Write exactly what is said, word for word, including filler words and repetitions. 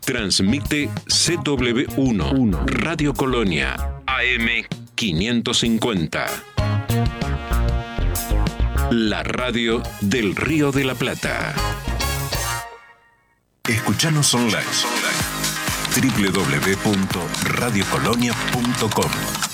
Transmite C W uno, Radio Colonia, A M quinientos cincuenta. La radio del Río de la Plata. Escuchanos online. doble u doble u doble u punto radio colonia punto com